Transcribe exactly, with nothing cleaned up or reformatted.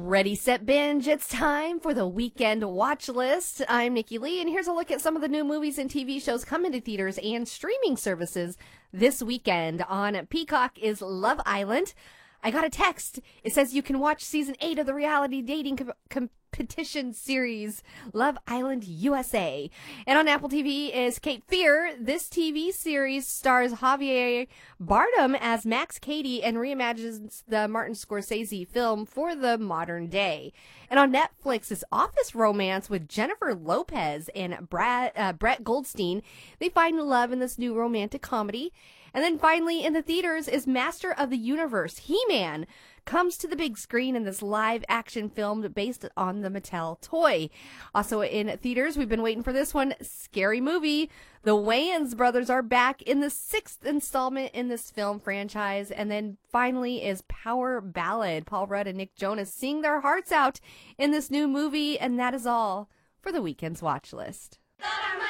Ready, set, binge. It's time for the weekend watch list. I'm Nikki Lee, and here's a look at some of the new movies and T V shows coming to theaters and streaming services this weekend. On Peacock is Love Island. I got a text. It says you can watch season eight of the reality dating com- competition series Love Island U S A. And on Apple T V is Cape Fear. This T V series stars Javier Bardem as Max Cady and reimagines the Martin Scorsese film for the modern day. And on Netflix is Office Romance with Jennifer Lopez and Brad, uh, Brett Goldstein. They find love in this new romantic comedy. And then finally in the theaters is Master of the Universe. He-Man comes to the big screen in this live action film based on the Mattel toy. Also in theaters, we've been waiting for this one, Scary Movie. The Wayans brothers are back in the sixth installment in this film franchise. And then finally is Power Ballad. Paul Rudd and Nick Jonas sing their hearts out in this new movie. And that is all for the weekend's watch list.